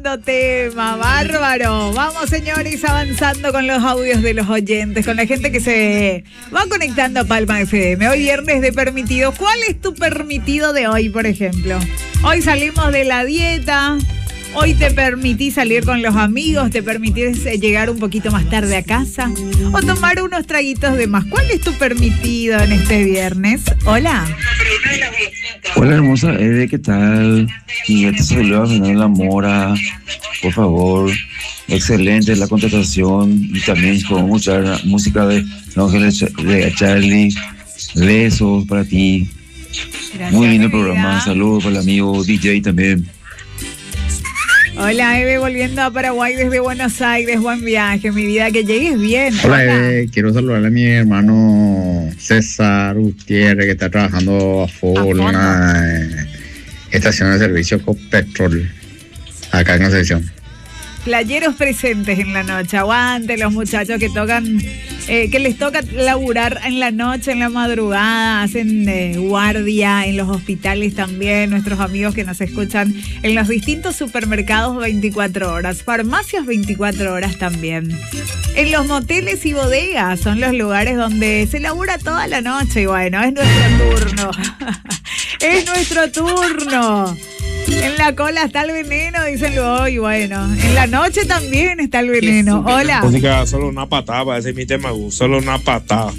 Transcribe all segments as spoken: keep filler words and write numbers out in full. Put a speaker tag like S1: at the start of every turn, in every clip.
S1: Tema, bárbaro. Vamos, señores, avanzando con los audios de los oyentes, con la gente que se va conectando a Palma F M. Hoy viernes de permitido. ¿Cuál es tu permitido de hoy, por ejemplo? Hoy salimos de la dieta. Hoy te permitís salir con los amigos, te permitís llegar un poquito más tarde a casa o tomar unos traguitos de más. ¿Cuál es tu permitido en este viernes? Hola.
S2: Hola, hermosa Eve, ¿qué tal? Y ya te saludo a Fernanda Mora, por favor. Excelente la contratación y también podemos escuchar música de Los Ángeles de Charlie. Besos para ti.
S1: Gracias,
S2: muy lindo el programa.
S1: Navidad.
S2: Saludos para el amigo D J también.
S1: Hola, Eve, volviendo a Paraguay desde Buenos Aires. Buen viaje, mi vida, que llegues bien.
S3: Hola, Hola. Eve, quiero saludar a mi hermano César Gutiérrez, que está trabajando a full en la estación de servicio Copetrol, acá en Concepción.
S1: Playeros presentes en la noche, aguante los muchachos que tocan, eh, que les toca laburar en la noche, en la madrugada, hacen eh, guardia en los hospitales también, nuestros amigos que nos escuchan en los distintos supermercados veinticuatro horas, farmacias veinticuatro horas también. En los moteles y bodegas son los lugares donde se labura toda la noche y bueno, es nuestro turno, es nuestro turno. En la cola está el veneno, dicen hoy, bueno. En la noche también está el veneno. Hola.
S4: Música, solo una patada, ese es mi tema, solo una patada.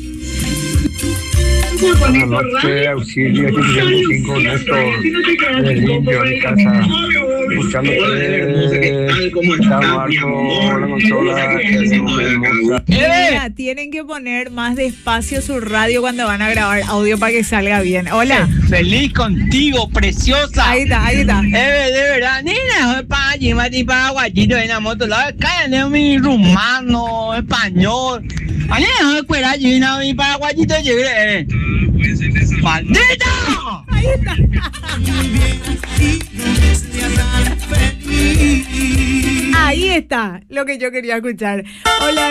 S5: Buenas noches, auxilio, aquí tenemos cinco Néstor, de limpio en casa, escuchando está Marco, la consola,
S1: Mira, tienen que poner más despacio su radio cuando van a grabar audio para que salga bien. Hola.
S6: Feliz contigo, preciosa.
S1: Ahí está, ahí está.
S6: Eh, de verdad, nena, para llevar paraguayito en la moto, cállate mi rumano, español. Nena, escuela, llena mi paraguayito, llegué. ¡Maldito!
S1: Ahí está. Ahí está lo que yo quería escuchar. Hola.